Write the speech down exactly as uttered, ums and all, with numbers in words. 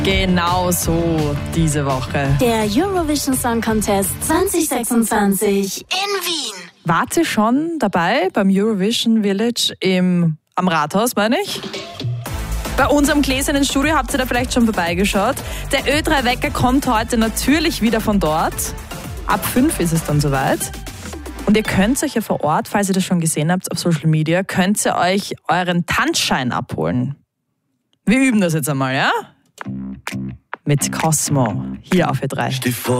Genau so diese Woche. Der Eurovision Song Contest zwanzig sechsundzwanzig in Wien. Wart ihr schon dabei beim Eurovision Village im, am Rathaus, meine ich? Bei unserem gläsernen Studio habt ihr da vielleicht schon vorbeigeschaut. Der Ö drei Wecker kommt heute natürlich wieder von dort. Ab fünf ist es dann soweit. Und ihr könnt euch ja vor Ort, falls ihr das schon gesehen habt auf Social Media, könnt ihr euch euren Tanzschein abholen. Wir üben das jetzt einmal, ja? Mit Cosmo, hier auf Ö drei.